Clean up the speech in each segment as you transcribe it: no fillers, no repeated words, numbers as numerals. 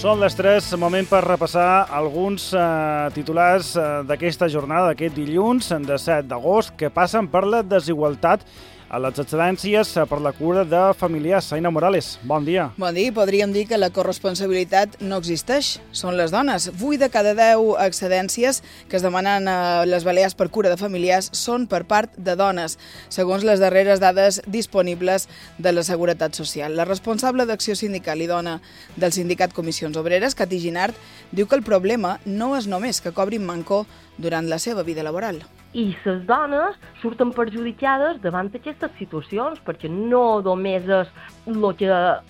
Són les 3, moment per repassar alguns titulars d'aquesta jornada, d'aquest dilluns, de 7 d'agost, que passen per la desigualtat a les excedències per la cura de familiars. Aina Morales, bon dia. Bon dia. Podríem dir que la corresponsabilitat no existeix. Són les dones. 8 de cada 10 excedències que es demanen a les Balears per cura de familiars són per part de dones, segons les darreres dades disponibles de la Seguretat Social. La responsable d'Acció Sindical i Dona del sindicat Comissions Obreres, Cati Ginart, diu que el problema no és només que cobrin manco durant la seva vida laboral. I les dones surten perjudicades davant d'aquestes situacions, perquè no només és el que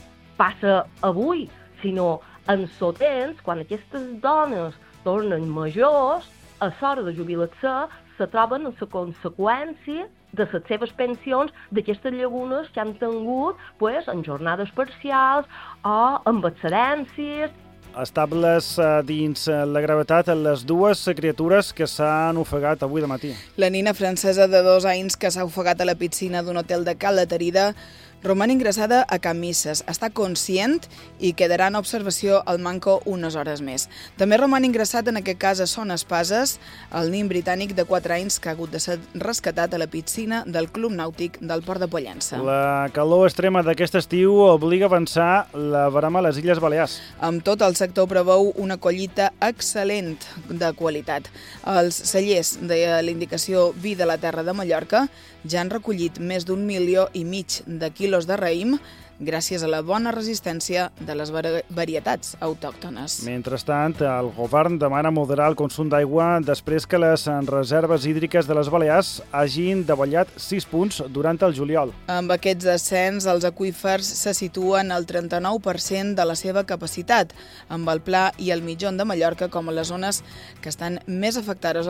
passa avui, sinó en el temps, quan aquestes dones tornen majors, a l'hora de jubilar-se, se troben amb la conseqüència de les seves pensions d'aquestes llagunes que han tingut en jornades parcials o amb excedències. Estables dins la gravetat les dues criatures que s'han ofegat avui de matí. La nina francesa de 2 anys que s'ha ofegat a la piscina d'un hotel de Cal Laterida roman ingressada a Can Misses. Està conscient i quedarà en observació al Manco unes hores més. També roman ingressat en aquest cas a Son Espases, el nin britànic de 4 anys que ha hagut de ser rescatat a la piscina del Club Nàutic del Port de Pollença. La calor extrema d'aquest estiu obliga a avançar la verema a les Illes Balears. Amb tot, el sector preveu una collita excel·lent de qualitat. Els cellers de l'indicació Vi de la Terra de Mallorca ja han recollit més d'1,5 milió de quilos de raïm gràcies a la bona resistència de les varietats autòctones. Mentrestant, el govern demana moderar el consum d'aigua després que les reserves hídriques de les Balears hagin davallat 6 punts durant el juliol. Amb aquests descens, els aqüífers se situen al 39% de la seva capacitat, amb el Pla i el Mitjón de Mallorca com a les zones que estan més afectades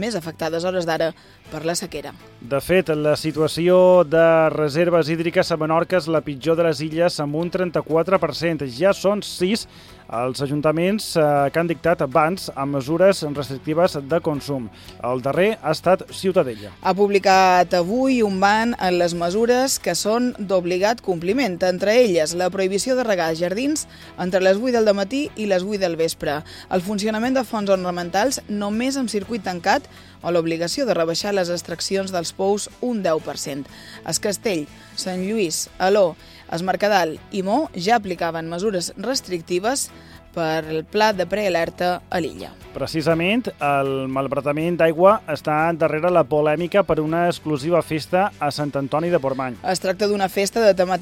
a hores d'ara per la sequera. De fet, la situació de reserves hídriques a Menorca és la pitjor de les illes amb un 34%. Ja són 6 els ajuntaments que han dictat abans amb mesures restrictives de consum. El darrer ha estat Ciutadella. Ha publicat avui un ban en les mesures que són d'obligat compliment, entre elles la prohibició de regar jardins entre les 8 del matí i les 8 del vespre, el funcionament de fonts ornamentals només amb circuit tancat o l'obligació de rebaixar les extraccions dels pous un 10%. Es Castell, Sant Lluís, Aló, Es Mercadal i Mo ja aplicaven mesures restrictives per el pla de prealerta a l'illa. Precisament, el malbaratament d'aigua està darrere la polèmica per una exclusiva festa a Sant Antoni de Portmany. Es tracta d'una festa de temàtica